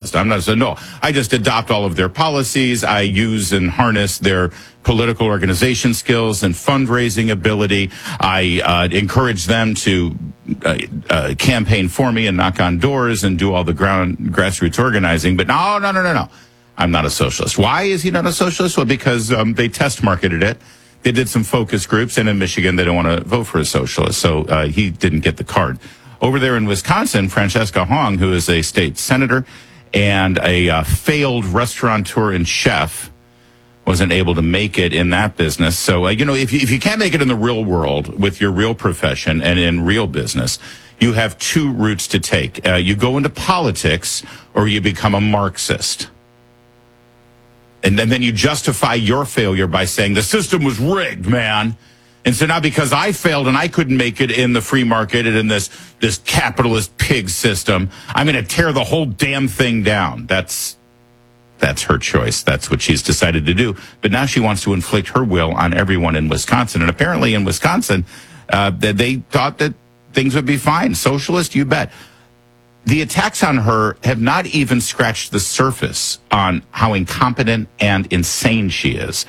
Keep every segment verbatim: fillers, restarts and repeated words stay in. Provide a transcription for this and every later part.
I'm not so no. I just adopt all of their policies. I use and harness their political organization skills and fundraising ability. I uh, encourage them to uh, uh, campaign for me and knock on doors and do all the ground grassroots organizing. But no, no, no, no, no. I'm not a socialist. Why is he not a socialist? Well, because um, they test marketed it. They did some focus groups, and in Michigan, they don't want to vote for a socialist. So uh, he didn't get the card. Over there in Wisconsin, Francesca Hong, who is a state senator and a uh, failed restaurateur and chef, wasn't able to make it in that business. So, uh, you know, if you, if you can't make it in the real world with your real profession and in real business, you have two routes to take. Uh, you go into politics or you become a Marxist. And then, then you justify your failure by saying the system was rigged, man. And so now because I failed and I couldn't make it in the free market and in this, this capitalist pig system, I'm going to tear the whole damn thing down. That's that's her choice. That's what she's decided to do. But now she wants to inflict her will on everyone in Wisconsin. And apparently in Wisconsin, uh, they thought that things would be fine. Socialist, you bet. The attacks on her have not even scratched the surface on how incompetent and insane she is.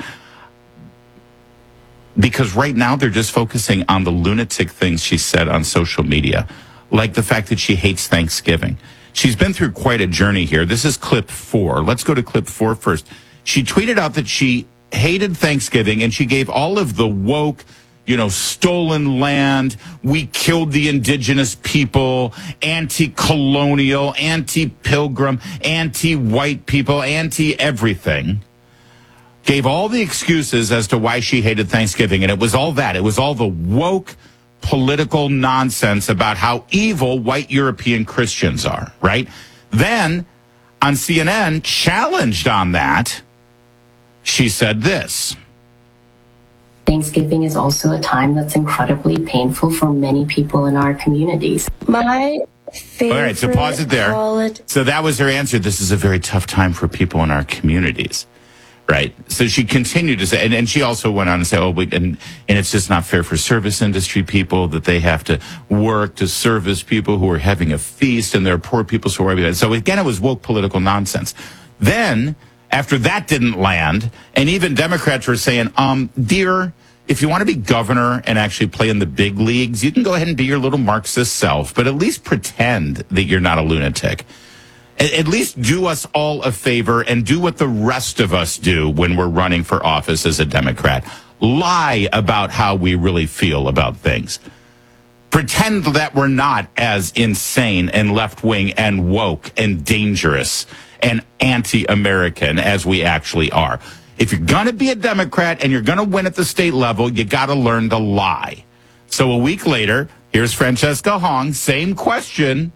Because right now they're just focusing on the lunatic things she said on social media, like the fact that she hates Thanksgiving. She's been through quite a journey here. This is clip four. Let's go to clip four first. She tweeted out that she hated Thanksgiving, and she gave all of the woke, you know, stolen land, we killed the indigenous people, anti-colonial, anti-pilgrim, anti-white people, anti-everything. Gave all the excuses as to why she hated Thanksgiving, and it was all that. It was all the woke political nonsense about how evil white European Christians are, right? Then, on C N N, challenged on that, she said this. Thanksgiving is also a time that's incredibly painful for many people in our communities. My favorite All right, so pause it there. holiday- So that was her answer. This is a very tough time for people in our communities. Right. So she continued to say, and, and she also went on to say, oh, we, and, and it's just not fair for service industry people that they have to work to service people who are having a feast and there are poor people. So, are so again, it was woke political nonsense. Then, after that didn't land, and even Democrats were saying, um, dear, if you want to be governor and actually play in the big leagues, you can go ahead and be your little Marxist self, but at least pretend that you're not a lunatic. At least do us all a favor and do what the rest of us do when we're running for office as a Democrat. Lie about how we really feel about things. Pretend that we're not as insane and left-wing and woke and dangerous and anti-American as we actually are. If you're going to be a Democrat and you're going to win at the state level, you got to learn to lie. So a week later, here's Francesca Hong, same question.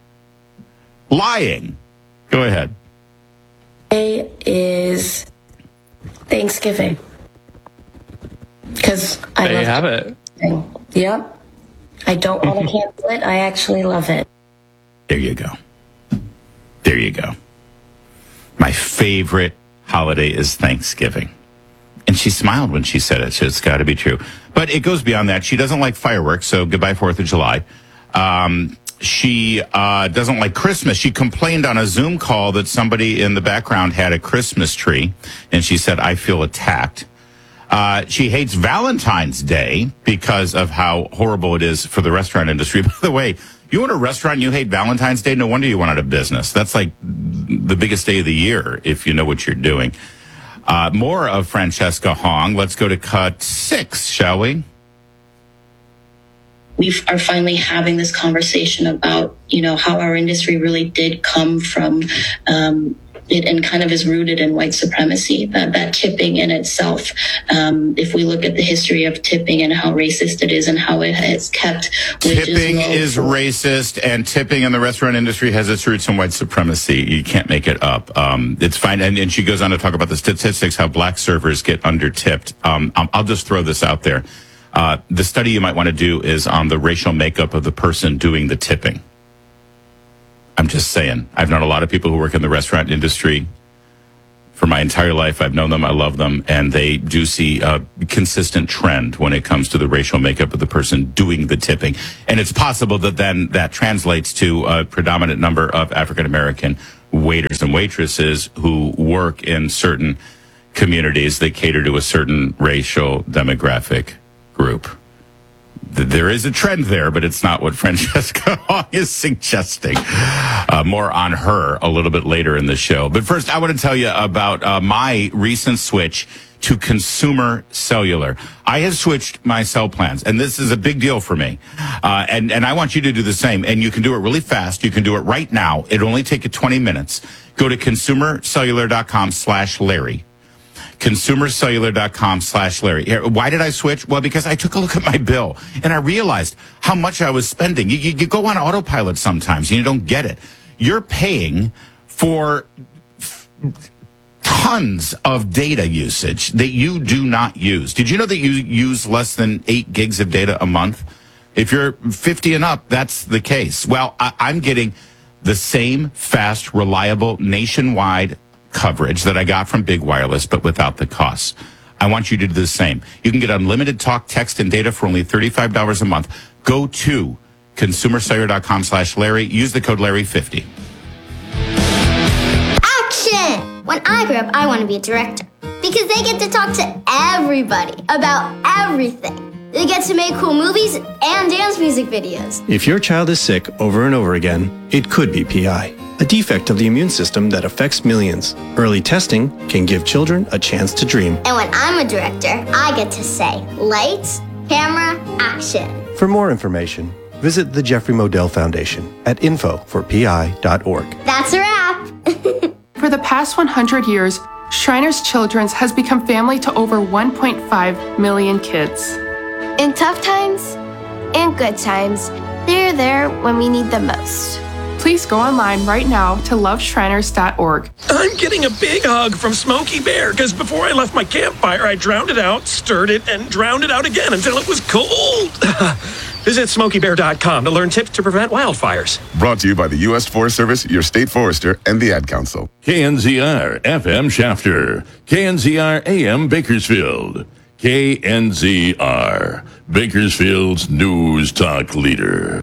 Lying. Go ahead. Today is Thanksgiving. Because I there love you have it. Thanksgiving. Yep. I don't want to cancel it. I actually love it. There you go. There you go. My favorite holiday is Thanksgiving. And she smiled when she said it, so it's got to be true. But it goes beyond that. She doesn't like fireworks, so goodbye fourth of July. Um... She uh, doesn't like Christmas. She complained on a Zoom call that somebody in the background had a Christmas tree, and she said, I feel attacked. Uh, she hates Valentine's Day because of how horrible it is for the restaurant industry. By the way, you own a restaurant and you hate Valentine's Day, no wonder you went out of business. That's like the biggest day of the year if you know what you're doing. Uh, more of Francesca Hong. Let's go to cut six, shall we? We are finally having this conversation about, you know, how our industry really did come from um, it and kind of is rooted in white supremacy, that, that tipping in itself. Um, if we look at the history of tipping and how racist it is and how it has kept wages Tipping low is for- racist, and tipping in the restaurant industry has its roots in white supremacy. You can't make it up. Um, it's fine. And, and she goes on to talk about the statistics, how black servers get under-tipped. Um, I'll just throw this out there. Uh, the study you might want to do is on the racial makeup of the person doing the tipping. I'm just saying. I've known a lot of people who work in the restaurant industry for my entire life. I've known them. I love them. And they do see a consistent trend when it comes to the racial makeup of the person doing the tipping. And it's possible that then that translates to a predominant number of African-American waiters and waitresses who work in certain communities that cater to a certain racial demographic group. There is a trend there, but it's not what Francesca Hong is suggesting. Uh, more on her a little bit later in the show. But first, I want to tell you about uh, my recent switch to Consumer Cellular. I have switched my cell plans, and this is a big deal for me. Uh, and, and I want you to do the same. And you can do it really fast. You can do it right now. It'll only take you twenty minutes. Go to consumercellular.com slash Larry. consumercellular.com slash Larry. Why did I switch? Well, because I took a look at my bill and I realized how much I was spending. You, you, you go on autopilot sometimes and you don't get it. You're paying for tons of data usage that you do not use. Did you know that you use less than eight gigs of data a month? If you're fifty and up, that's the case. Well, I, I'm getting the same fast, reliable, nationwide coverage that I got from Big Wireless, but without the costs. I want you to do the same. You can get unlimited talk, text, and data for only thirty-five dollars a month. Go to consumercellular.com slash Larry. Use the code Larry fifty. Action! When I grow up, I want to be a director because they get to talk to everybody about everything. They get to make cool movies and dance music videos. If your child is sick over and over again, it could be P I, a defect of the immune system that affects millions. Early testing can give children a chance to dream. And when I'm a director, I get to say, lights, camera, action. For more information, visit the Jeffrey Modell Foundation at info for p i dot org. That's a wrap. For the past one hundred years, Shriners Children's has become family to over one point five million kids. In tough times and good times, they're there when we need them most. Please go online right now to love shriners dot org. I'm getting a big hug from Smokey Bear because before I left my campfire, I drowned it out, stirred it, and drowned it out again until it was cold. Visit smokey bear dot com to learn tips to prevent wildfires. Brought to you by the U S Forest Service, your state forester, and the Ad Council. K N Z R F M Shafter, K N Z R A M Bakersfield, K N Z R, Bakersfield's news talk leader.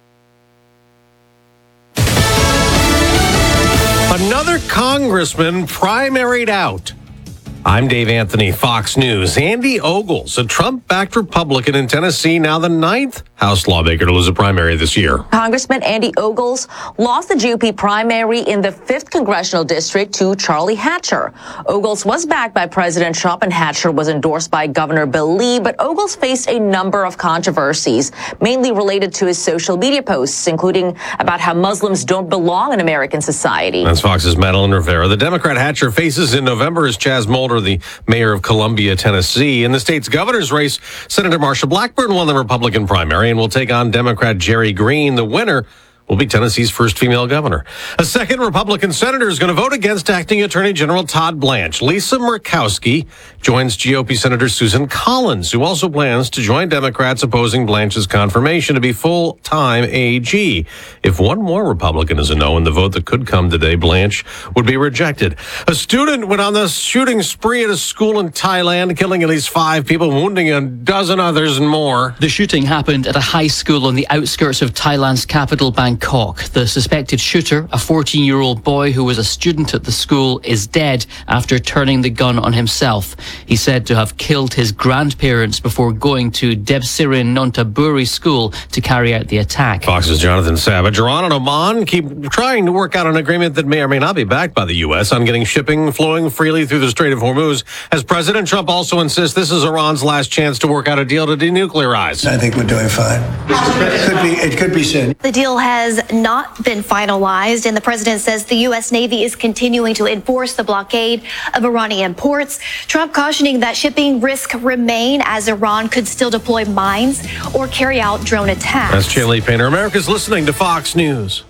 Another congressman primaried out. I'm Dave Anthony, Fox News. Andy Ogles, a Trump-backed Republican in Tennessee, now the ninth House lawmaker to lose a primary this year. Congressman Andy Ogles lost the G O P primary in the fifth Congressional District to Charlie Hatcher. Ogles was backed by President Trump and Hatcher was endorsed by Governor Bill Lee, but Ogles faced a number of controversies, mainly related to his social media posts, including about how Muslims don't belong in American society. That's Fox's Madeline Rivera. The Democrat Hatcher faces in November is Chaz Mulder, the mayor of Columbia, Tennessee. In the state's governor's race, Senator Marsha Blackburn won the Republican primary and will take on Democrat Jerry Green. The winner will be Tennessee's first female governor. A second Republican senator is going to vote against acting Attorney General Todd Blanche. Lisa Murkowski joins G O P Senator Susan Collins, who also plans to join Democrats opposing Blanche's confirmation to be full-time A G. If one more Republican is a no in the vote that could come today, Blanche would be rejected. A student went on the shooting spree at a school in Thailand, killing at least five people, wounding a dozen others and more. The shooting happened at a high school on the outskirts of Thailand's capital, Bangkok. The suspected shooter, a fourteen-year-old boy who was a student at the school, is dead after turning the gun on himself. He's said to have killed his grandparents before going to Debsirin Nontaburi school to carry out the attack. Fox's Jonathan Savage. Iran and Oman keep trying to work out an agreement that may or may not be backed by the U S on getting shipping flowing freely through the Strait of Hormuz, as President Trump also insists this is Iran's last chance to work out a deal to denuclearize. I think we're doing fine. It could be, it could be soon. The deal has not been finalized, and the president says the U S Navy is continuing to enforce the blockade of Iranian ports. Trump cautioning that shipping risks remain as Iran could still deploy mines or carry out drone attacks. That's Chandler Painter. America's listening to Fox News.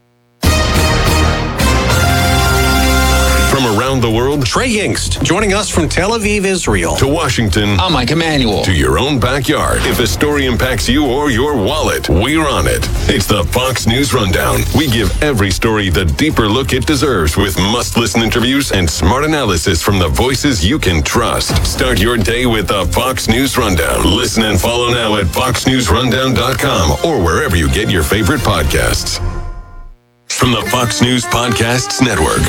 From around the world, Trey Yingst joining us from Tel Aviv, Israel. To Washington. I'm Mike Emanuel. To your own backyard. If a story impacts you or your wallet, we're on it. It's the Fox News Rundown. We give every story the deeper look it deserves with must-listen interviews and smart analysis from the voices you can trust. Start your day with the Fox News Rundown. Listen and follow now at fox news rundown dot com or wherever you get your favorite podcasts. from the Fox News Podcasts Network.